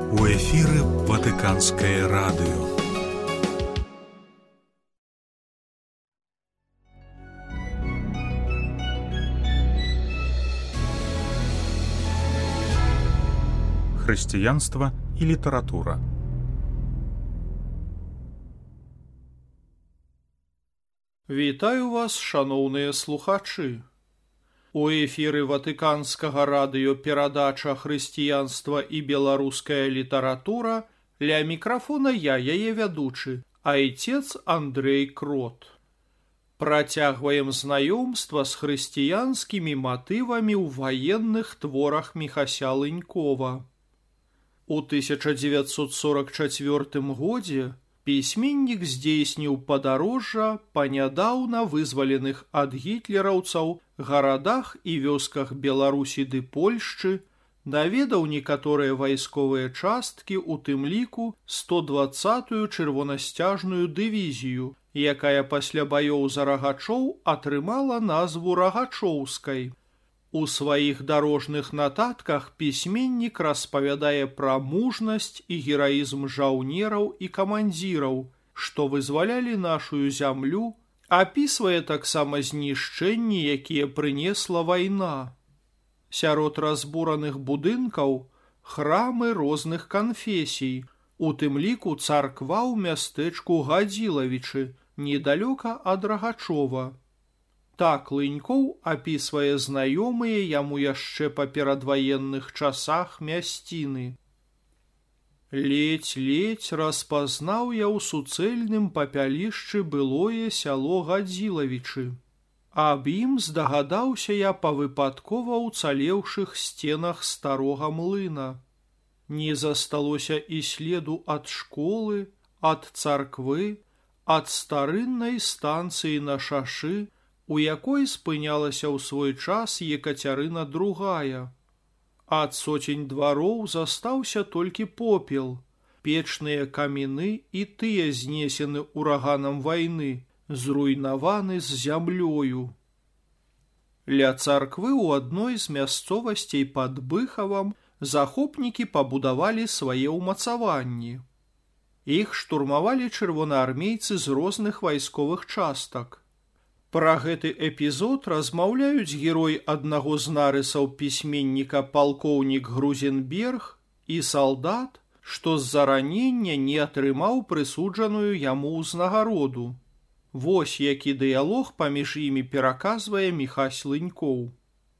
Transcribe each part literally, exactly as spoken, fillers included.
У эфіры Ватыканскае радыё. Хрысціянства і літаратура. Вітаю вас, шаноўныя слухачы. У эфіры Ватыканскага радыё перадача «Хрысціянства і беларуская літаратура», ля мікрафона я, яе вядучы, айцец Андрэй Крот. Працягваем знаёмства з хрысціянскімі матывамі ў ваенных творах Міхася Лынькова. У тысяча дзевяцьсот сорок чацвёртым годзе пісьменнік здзейсніў падарожжа па нядаўна вызваленых ад гітлераўцаў гарадах і вёсках Беларусі ды Польшчы, наведаў некаторыя вайсковыя часткі, у тым ліку сто дваццатую чырвонасцяжную дывізію, якая пасля баёў за Рагачоў атрымала назву Рагачоўскай. У сваіх дарожных нататках пісьменнік распавядае пра мужнасць і гераізм жаўнераў і камандзіраў, што вызвалялі нашую зямлю, апісвае таксама знішчэнні, якія прынесла вайна. Сярод разбураных будынкаў храмы розных канфесій, у тым ліку царква ў мястэчку Гадзілавічы, недалёка ад Рагачова. Так Лынькоў апісвае знаёмыя яму яшчэ па перадваенных часах мясціны. Ледзь-ледзь распазнаў я ў суцэльным папялішчы былое сяло Гадзілавічы. Аб ім здагадаўся я па выпадкова ўцалеўшых сценах старога млына. Не засталося і следу ад школы, ад царквы, ад старыннай станцыі на шашы, у якой спынялася ў свой час Екацярына другая. Ад соцень двароў застаўся толькі попел, печныя каміны і тыя знесены ураганам вайны, зруйнаваны з зямлёю. Ля царквы ў адной з мясцовасцей пад Быхавам захопнікі пабудавалі свае ўмацаванні. Іх штурмавалі чырвонаармейцы з розных вайсковых частак. Пра гэты эпізод размаўляюць герой аднаго з нарысаў пісьменніка палкоўнік Грузенберг і салдат, што з-за ранення не атрымаў прысуджаную яму ўзнагароду. Вось які дыялог паміж імі пераказвае Міхась Лынькоў.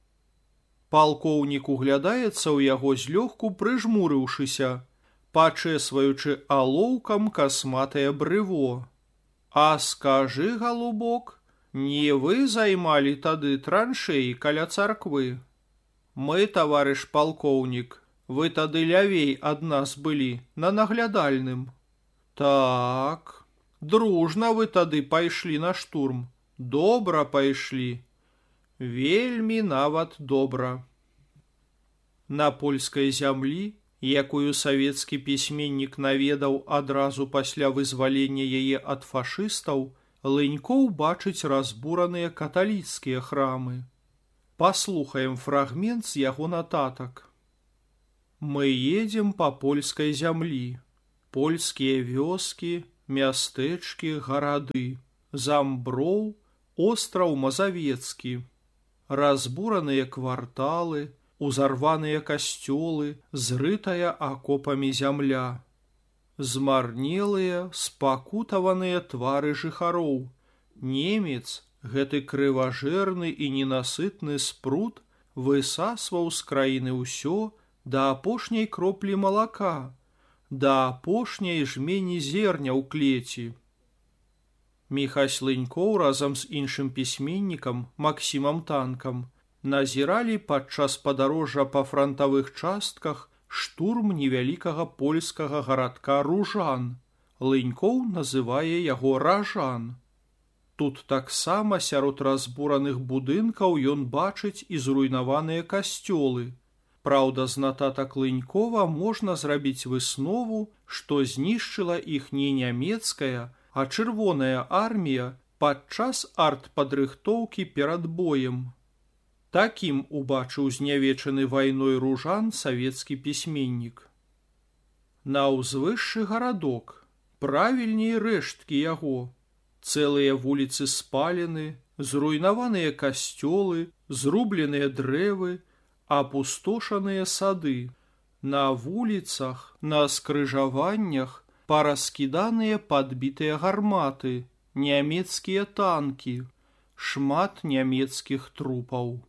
Палкоўнік углядаецца ў яго злёгку прыжмурыўшыся, пачэсваючы алоўкам касматае брыво. А скажы, галубок, не вы займалі тады траншеі каля царквы? Мы, таварыш палкоўнік, вы тады лявей ад нас былі, на наглядальным. Так, дружна вы тады пайшлі на штурм, добра пайшлі. Вельмі нават добра. На польскай зямлі, якую савецкі пісьменнік наведаў адразу пасля вызвалення яе ад фашыстаў, Лынькоў бачыць разбураныя каталіцкія храмы. Паслухаем фрагмент з яго нататак. Мы едзем па польскай зямлі. Польскія вёскі, мястэчкі, гарады, Замброў, остраў Мазавецкі. Разбураныя кварталы, узарваныя касцёлы, зрытая акопамі зямля. Змарнелыя, спакутаваныя твары жыхароў. Немец, гэты крыважэрны і ненасытны спрут, высасваў з краіны ўсё да апошняй кроплі малака, да апошняй жмені зерня ў клеці. Міхась Лынькоў разам з іншым пісьменнікам Максімам Танкам назіралі падчас падарожжа па франтавых частках штурм невялікага польскага гарадка Ружан. Лынькоў называе яго Ражан. Тут таксама сярод разбураных будынкаў ён бачыць і зруйнаваныя касцёлы. Праўда, з нататак Лынькова можна зрабіць выснову, што знішчыла іх не нямецкая, а чырвоная армія падчас артпадрыхтоўкі перад боем. Такім убачыў знявечаны вайной Ружан савецкі пісьменнік. На ўзвышшы гарадок, правільней рэшткі яго. Цэлыя вуліцы спалены, зруйнаваныя касцёлы, зрубленыя дрэвы, апустошаныя сады. На вуліцах, на скрыжаваннях параскіданыя падбітыя гарматы, нямецкія танкі, шмат нямецкіх трупаў.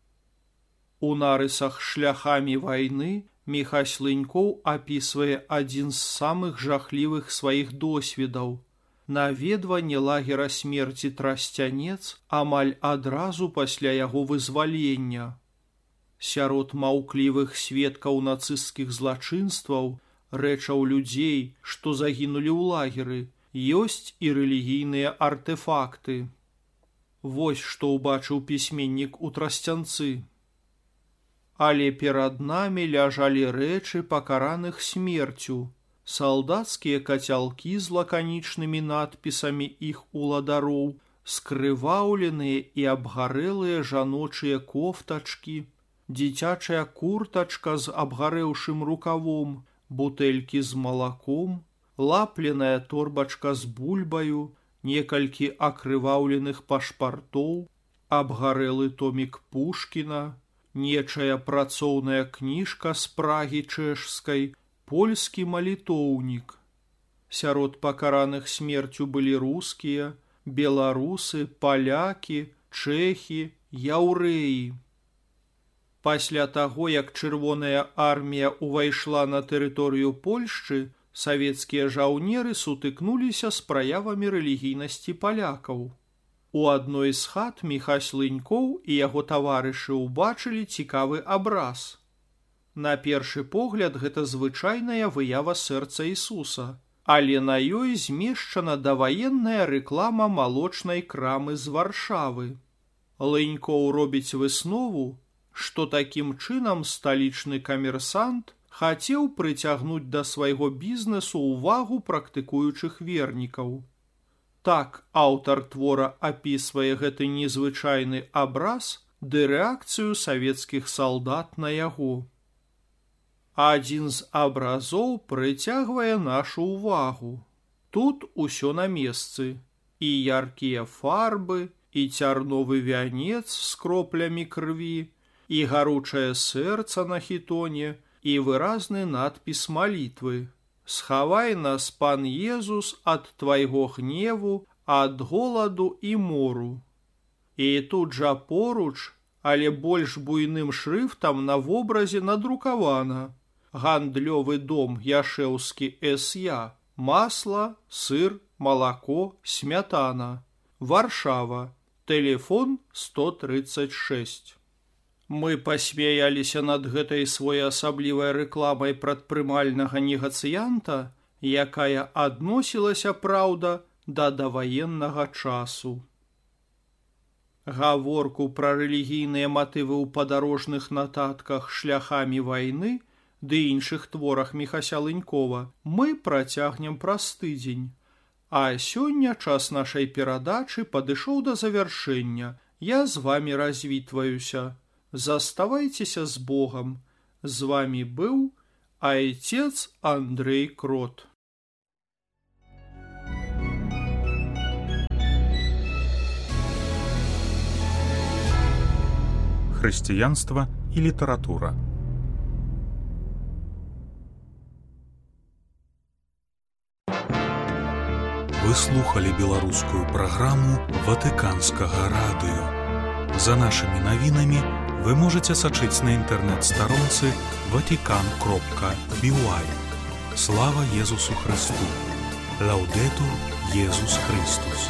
У нарысах «Шляхамі вайны» Міхась Лынькоў апісвае адзін з самых жахлівых сваіх досведаў – наведванне лагера смерці Трасцянец амаль адразу пасля яго вызвалення. Сярод маўклівых сведкаў нацысцкіх злачынстваў, рэчаў людзей, што загінулі ў лагеры, ёсць і рэлігійныя артэфакты. Вось што ўбачыў пісьменнік у Трасцянцы. Але перад намі ляжалі рэчы пакараных смерцю, салдацкія кацялкі з лаканічнымі надпісамі іх уладароў, скрываўленыя і абгарэлыя жаночыя кофтачкі, дзіцячая куртачка з абгарэўшым рукавом, бутэлькі з малаком, лапленая торбачка з бульбаю, некалькі акрываўленых пашпартоў, абгарэлы томік Пушкіна, нечая працоўная кніжка з Прагі чэшскай, польскі малітоўнік. Сярод пакараных смерцю былі рускія, беларусы, палякі, чэхі, яўрэі. Пасля таго, як чырвоная армія ўвайшла на тэрыторыю Польшчы, савецкія жаўнеры сутыкнуліся з праявамі рэлігійнасці палякаў. У адной з хат Міхась Лынькоў і яго таварышы ўбачылі цікавы абраз. На першы погляд гэта звычайная выява сэрца Ісуса, але на ёй змешчана даваенная рэклама малочнай крамы з Варшавы. Лынькоў робіць выснову, што такім чынам сталічны камерсант хацеў прыцягнуць да свайго бізнесу ўвагу практыкуючых вернікаў. Так аўтар твора апісвае гэты незвычайны абраз ды рэакцыю савецкіх салдат на яго. Адзін з абразоў прыцягвае нашу ўвагу. Тут усё на месцы. І яркія фарбы, і цярновы вянец з кроплямі крыві, і гаручае сэрца на хітоне, і выразны надпіс малітвы. «Схавай нас, пан Езус, ад твайго гневу, ад голаду і мору». І тут жа поруч, але больш буйным шрыфтам на вобразе надрукавана: гандлёвы дом Яшэўскі эс я, масла, сыр, малако, смятана, Варшава, тэлефон сто тридцать шесть. Мы пасмяяліся над гэтай своеасаблівай рэкламай прадпрымальнага негацыянта, якая адносілася, праўда, да даваеннага часу. Гаворку пра рэлігійныя матывы ў падарожных нататках «Шляхамі вайны» ды іншых творах Міхася Лынькова мы працягнем праз тыдзень. А сёння час нашай перадачы падышоў да завяршэння. Я з вамі развітваюся. Заставайцеся з Богом. З вами быў айцец Андрэй Крот. Хрысціянства і літаратура. Вы слухали беларускую праграму Ватыканскага радыё. За нашымі навінамі вы можете сачыць на інтэрнэт-старонцы ватикан кропка би уай. Слава Езусу Христу! Лаўдэтур Езус Христус!